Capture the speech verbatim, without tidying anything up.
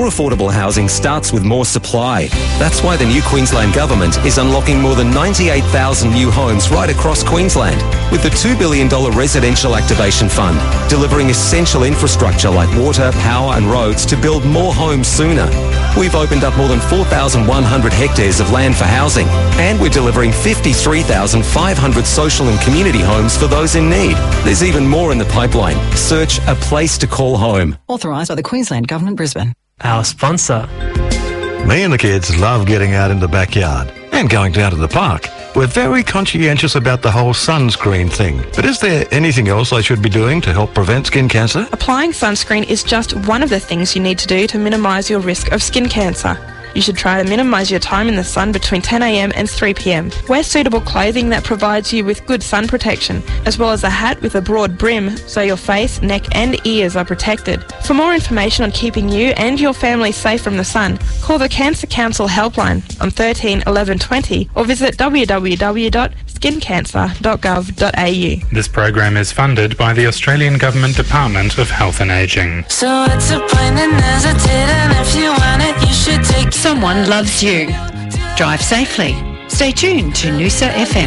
more affordable housing starts with more supply. That's why the new Queensland Government is unlocking more than ninety-eight thousand new homes right across Queensland with the two billion dollars Residential Activation Fund, delivering essential infrastructure like water, power and roads to build more homes sooner. We've opened up more than four thousand one hundred hectares of land for housing, and we're delivering fifty-three thousand five hundred social and community homes for those in need. There's even more in the pipeline. Search A Place to Call Home. Authorised by the Queensland Government, Brisbane. Our sponsor. Me and the kids love getting out in the backyard and going down to the park. We're very conscientious about the whole sunscreen thing. But is there anything else I should be doing to help prevent skin cancer? Applying sunscreen is just one of the things you need to do to minimise your risk of skin cancer. You should try to minimise your time in the sun between ten a m and three p m. Wear suitable clothing that provides you with good sun protection, as well as a hat with a broad brim so your face, neck and ears are protected. For more information on keeping you and your family safe from the sun, call the Cancer Council helpline on thirteen eleven twenty or visit w w w dot skin cancer dot gov dot a u. This program is funded by the Australian Government Department of Health and Ageing. So what's the point in hesitating? If you want it, you should take it. Someone loves you. Drive safely. Stay tuned to Noosa F M.